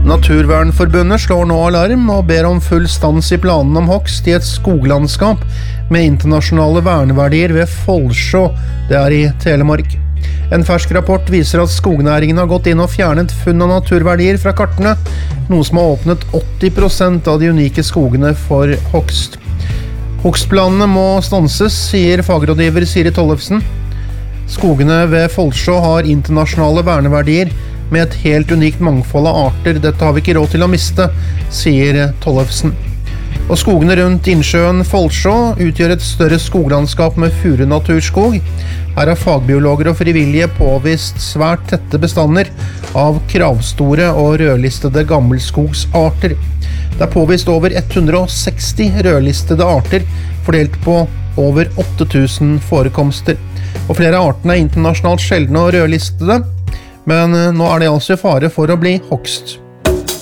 Naturvernforbundet slår nå alarm og ber om full stans i planene om hogst i et skoglandskap med internasjonale verneverdier ved Follsjå, det er i Telemark. En fersk rapport viser at skognæringen har gått inn og fjernet funn av naturverdier fra kartene, noe som har åpnet 80% av de unike skogene for hogst. Hogstplanene må stanses, sier fagrådgiver Siri Tollefsen. Skogene ved Follsjå har internasjonale verneverdier med et helt unikt mangfold av arter. Dette har vi ikke råd til å miste, sier Tollefsen. Og skogene rundt innsjøen Follsjå utgjør et større skoglandskap med furunaturskog. Her har fagbiologer og frivillige påvist svært tette bestander av kravstore og rødlistede gammelskogsarter. Det er påvist over 160 rødlistede arter, fordelt på over 8000 forekomster. Og flere av artene er internasjonalt sjeldne og rødlistede, men nå er det altså i fare for å bli hogst.